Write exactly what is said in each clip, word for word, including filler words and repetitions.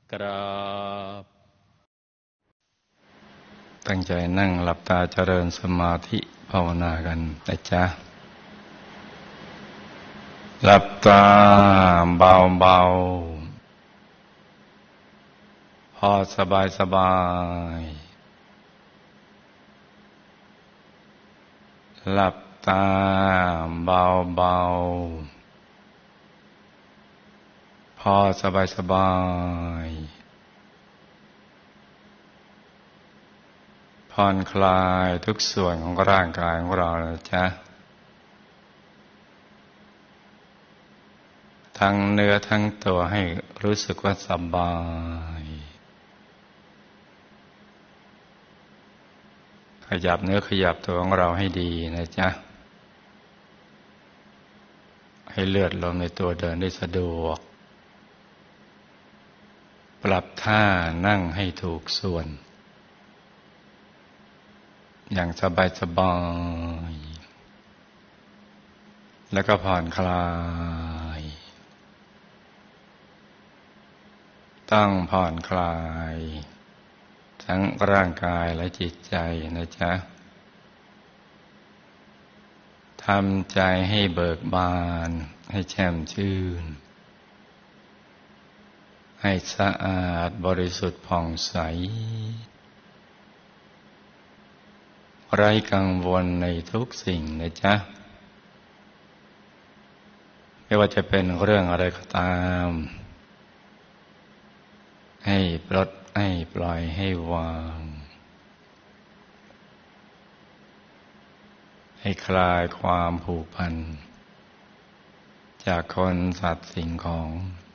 กราบตั้งใจนั่งหลับตาเจริญสมาธิภาวนากันนะจ๊ะหลับตาเบาๆพอสบายสบายหลับตาเบาๆพอสบายสบายผ่อนคลายทุกส่วนของร่างกายของเรานะจ๊ะทั้งเนื้อทั้งตัวให้รู้สึกว่าสบายขยับเนื้อขยับตัวของเราให้ดีนะจ๊ะให้เลือดลมในตัวเดินได้สะดวกปรับท่านั่งให้ถูกส่วนอย่างสบายสบายแล้วก็ผ่อนคลายต้องผ่อนคลายทั้งร่างกายและจิตใจนะจ๊ะทำใจให้เบิกบานให้แช่มชื่นให้สะอาดบริสุทธิ์ผ่องใสไร้กังวลในทุกสิ่งนะจ๊ะไม่ว่าจะเป็นเรื่องอะไรก็ตามให้ปลดให้ปล่อยให้วางให้คลายความผูกพันจากคนสัตว์สิ่งของ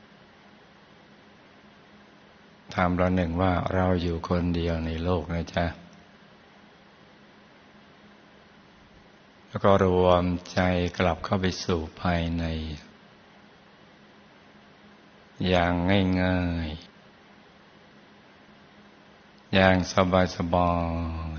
ทำเราหนึ่งว่าเราอยู่คนเดียวในโลกนะจ๊ะแล้วก็รวมใจกลับเข้าไปสู่ภายในอย่างง่ายๆอย่างสบาย